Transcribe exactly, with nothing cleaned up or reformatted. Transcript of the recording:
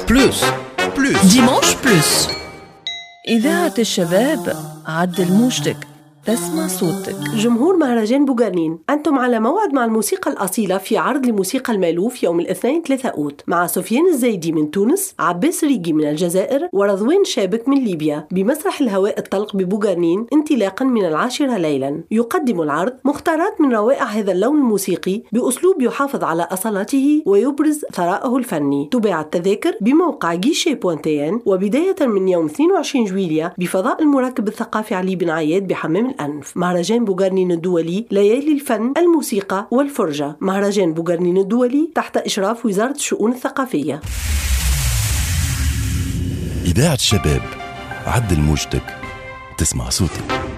بلوس بلوس ديمانش بلوس. إذاعة الشباب، عدل موجتك، تسمع صوتك. جمهور مهرجان بوغارنين، أنتم على موعد مع الموسيقى الأصيلة في عرض لموسيقى المألوف يوم الاثنين ثلاثة أوت مع سفيان الزايدي من تونس، عباس ريقي من الجزائر، ورضوان شابك من ليبيا بمسرح الهواء الطلق ببوغارنين انطلاقا من العاشرة ليلا. يقدم العرض مختارات من روائع هذا اللون الموسيقي بأسلوب يحافظ على أصالته ويبرز ثراءه الفني. تباع التذاكر بموقع جيشي بوانتين وبداية من يوم اثنين وعشرين جويلية بفضاء المراكب الثقافي علي بن عياد بحمام الأنف. مهرجان بوغارنين الدولي، ليالي الفن، الموسيقى والفرجة. مهرجان بوغارنين الدولي تحت إشراف وزارة الشؤون الثقافية. إذاعة الشباب، عدل موجتك، تسمع صوتك.